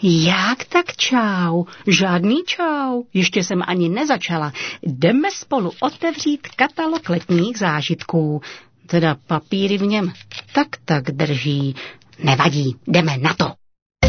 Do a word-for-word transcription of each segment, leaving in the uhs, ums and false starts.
Jak tak čau? Žádný čau. Ještě jsem ani nezačala. Jdeme spolu otevřít katalog letních zážitků. Teda papíry v něm tak tak drží. Nevadí, jdeme na to.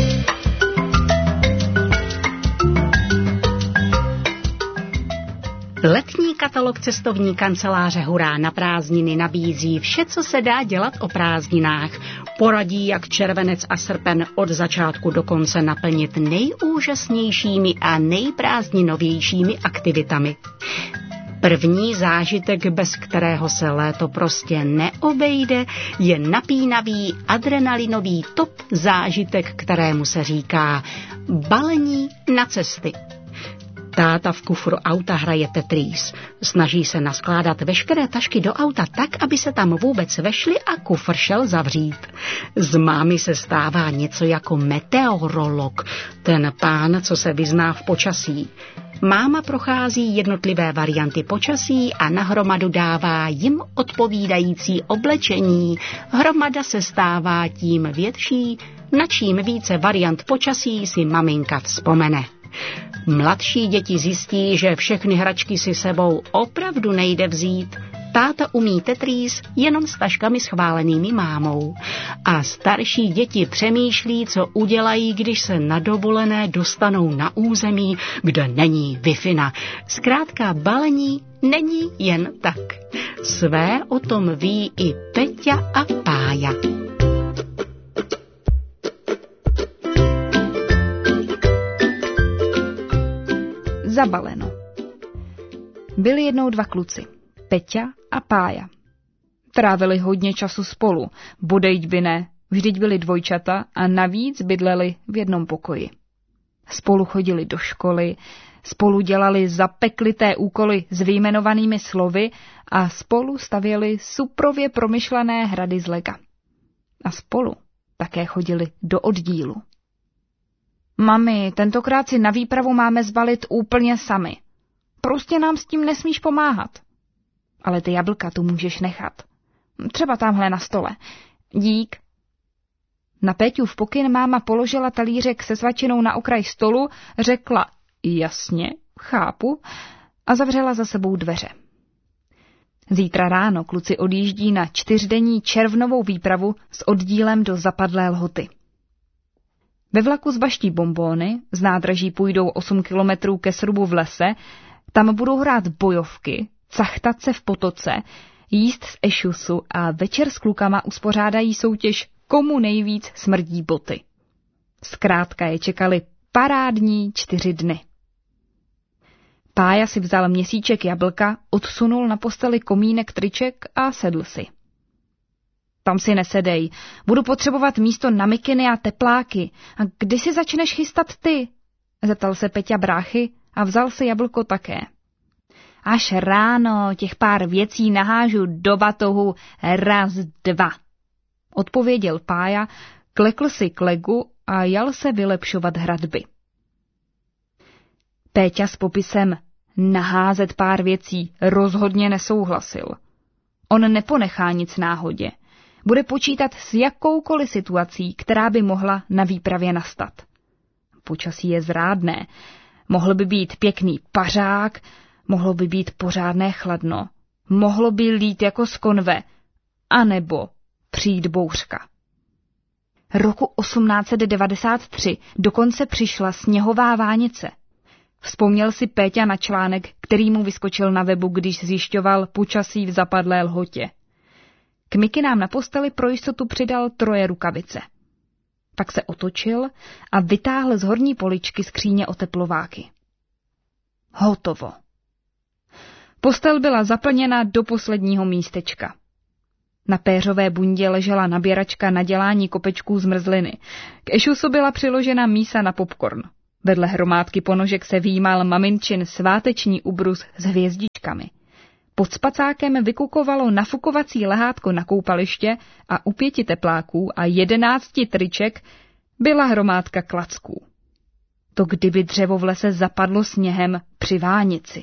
Letní katalog cestovní kanceláře Hurá na prázdniny nabízí vše, co se dá dělat o prázdninách. Poradí, jak červenec a srpen od začátku do konce naplnit nejúžasnějšími a nejprázdninovějšími aktivitami. První zážitek, bez kterého se léto prostě neobejde, je napínavý adrenalinový top zážitek, kterému se říká balení na cesty. Táta v kufru auta hraje Tetris. Snaží se naskládat veškeré tašky do auta tak, aby se tam vůbec vešly a kufr šel zavřít. Z mámy se stává něco jako meteorolog, ten pán, co se vyzná v počasí. Máma prochází jednotlivé varianty počasí a na hromadu dává jim odpovídající oblečení. Hromada se stává tím větší, na čím více variant počasí si maminka vzpomene. Mladší děti zjistí, že všechny hračky si sebou opravdu nejde vzít. Táta umí Tetris jenom s taškami schválenými mámou. A starší děti přemýšlí, co udělají, když se na dovolené dostanou na území, kde není Wi-Fi. Zkrátka balení není jen tak. Své o tom ví i Peťa a Pája. Zabaleno. Byli jednou dva kluci, Peťa a Pája. Trávili hodně času spolu, bodejť by ne, vždyť byli dvojčata a navíc bydleli v jednom pokoji. Spolu chodili do školy, spolu dělali zapeklité úkoly s vyjmenovanými slovy a spolu stavěli suprově promyšlené hrady z lega. A spolu také chodili do oddílu. Mami, tentokrát si na výpravu máme zbalit úplně sami. Prostě nám s tím nesmíš pomáhat. Ale ty jablka tu můžeš nechat. Třeba tamhle na stole. Dík. Na Péťův pokyn máma položila talířek se svačinou na okraj stolu, řekla jasně, chápu a zavřela za sebou dveře. Zítra ráno kluci odjíždí na čtyřdenní červnovou výpravu s oddílem do Zapadlé Lhoty. Ve vlaku zbaští bonbóny, z nádraží půjdou osm kilometrů ke srubu v lese, tam budou hrát bojovky, cachtat se v potoce, jíst z ešusu a večer s klukama uspořádají soutěž, komu nejvíc smrdí boty. Zkrátka je čekali parádní čtyři dny. Pája si vzal měsíček jablka, odsunul na posteli komínek triček a sedl si. Tam si nesedej, budu potřebovat místo na mikiny a tepláky. A kdy si začneš chystat ty? Zeptal se Peťa bráchy a vzal si jablko také. Až ráno těch pár věcí nahážu do batohu raz, dva. Odpověděl Pája, klekl si k legu a jal se vylepšovat hradby. Péťa s popisem naházet pár věcí rozhodně nesouhlasil. On neponechá nic náhodě. Bude počítat s jakoukoliv situací, která by mohla na výpravě nastat. Počasí je zrádné. Mohl by být pěkný pařák, mohlo by být pořádné chladno, mohlo by lít jako z konve, anebo přijít bouřka. Roku osmnáct set devadesát tři dokonce přišla sněhová vánice. Vzpomněl si Péťa na článek, který mu vyskočil na webu, když zjišťoval počasí v Zapadlé Lhotě. K mikinám na posteli pro jistotu přidal troje rukavice. Pak se otočil a vytáhl z horní poličky skříně oteplováky. Hotovo. Postel byla zaplněna do posledního místečka. Na péřové bundě ležela naběračka na dělání kopečků zmrzliny. K ešusu byla přiložena mísa na popcorn. Vedle hromádky ponožek se výjímal maminčin sváteční ubrus s hvězdičkami. Pod spacákem vykukovalo nafukovací lehátko na koupaliště a u pěti tepláků a jedenácti triček byla hromádka klacků. To kdyby dřevo v lese zapadlo sněhem při vánici.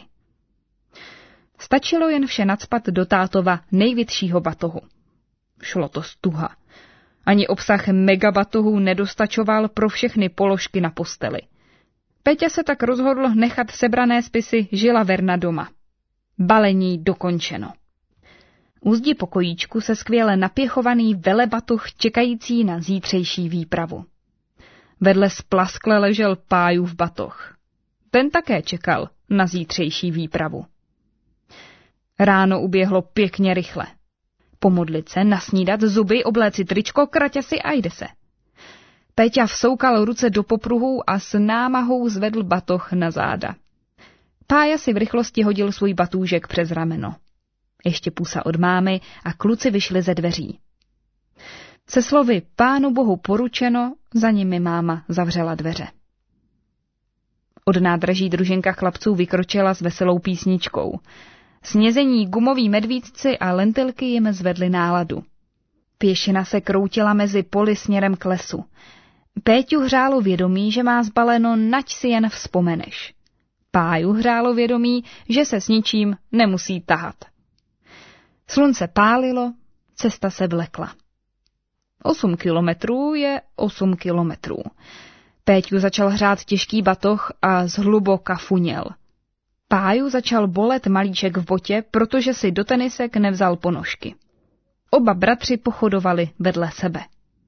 Stačilo jen vše nacpat do tátova největšího batohu. Šlo to stuha. Ani obsah megabatohů nedostačoval pro všechny položky na posteli. Péťa se tak rozhodl nechat sebrané spisy Žila Verna doma. Balení dokončeno. U zdi pokojíčku se skvěle napěchovaný velebatuch čekající na zítřejší výpravu. Vedle splaskle ležel Pájův batoh. Ten také čekal na zítřejší výpravu. Ráno uběhlo pěkně rychle. Pomodlit se, nasnídat, zuby, obléci tričko, kraťasy a jde se. Péťa vsoukal ruce do popruhů a s námahou zvedl batoh na záda. Pája si v rychlosti hodil svůj batůžek přes rameno. Ještě pusa od mámy a kluci vyšli ze dveří. Se slovy Pánu Bohu poručeno, za nimi máma zavřela dveře. Od nádraží družinka chlapců vykročila s veselou písničkou. Snězení gumoví medvídci a lentilky jim zvedly náladu. Pěšina se kroutila mezi poli směrem k lesu. Péťu hřálo vědomí, že má zbaleno, nať si jen vzpomeneš. Páju hřálo vědomí, že se s ničím nemusí tahat. Slunce pálilo, cesta se vlekla. Osm kilometrů je osm kilometrů. Péťu začal hřát těžký batoh a zhluboka funěl. Páju začal bolet malíček v botě, protože si do tenisek nevzal ponožky. Oba bratři pochodovali vedle sebe.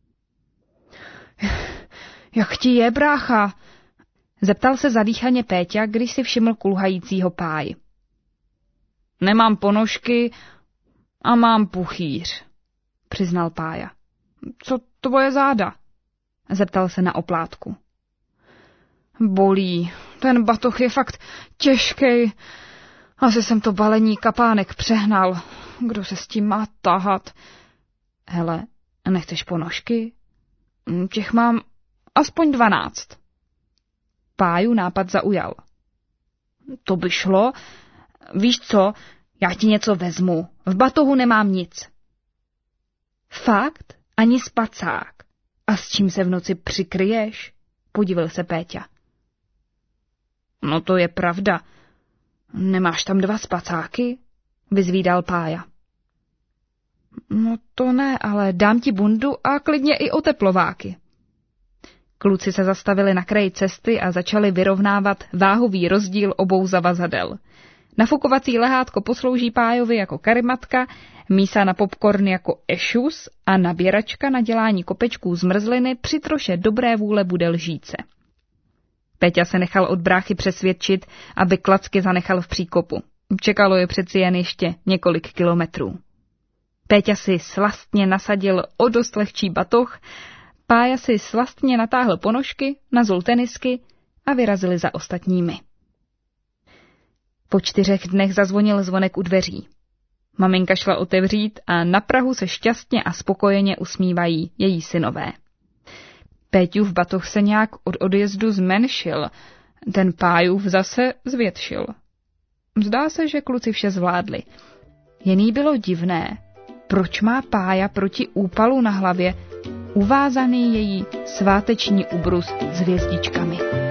Jak ti je, brácha? Zeptal se zadýchaně Péťa, když si všiml kulhajícího Páj. Nemám ponožky a mám puchýř, přiznal Pája. Co tvoje záda? Zeptal se na oplátku. Bolí, ten batoh je fakt těžkej. Asi jsem to balení kapánek přehnal. Kdo se s tím má tahat? Hele, nechceš ponožky? Těch mám aspoň dvanáct. Páju nápad zaujal. To by šlo. Víš co, já ti něco vezmu. V batohu nemám nic. Fakt? Ani spacák. A s čím se v noci přikryješ? Podívil se Péťa. No to je pravda. Nemáš tam dva spacáky? Vyzvídal Pája. No to ne, ale dám ti bundu a klidně i oteplováky. Kluci se zastavili na kraji cesty a začali vyrovnávat váhový rozdíl obou zavazadel. Nafukovací lehátko poslouží Pájovi jako karimatka, mísa na popcorn jako ešus a naběračka na dělání kopečků zmrzliny při troše dobré vůle bude lžíce. Péťa se nechal od bráchy přesvědčit, aby klacky zanechal v příkopu. Čekalo je přeci jen ještě několik kilometrů. Péťa si slastně nasadil o dost lehčí batoh, Pája si slastně natáhl ponožky, nazul tenisky a vyrazili za ostatními. Po čtyřech dnech zazvonil zvonek u dveří. Maminka šla otevřít a na prahu se šťastně a spokojeně usmívají její synové. Péťův batoh se nějak od odjezdu zmenšil, ten Pájův zase zvětšil. Zdá se, že kluci vše zvládli. Jen jí bylo divné, proč má Pája proti úpalu na hlavě uvázaný její sváteční ubrus s hvězdičkami.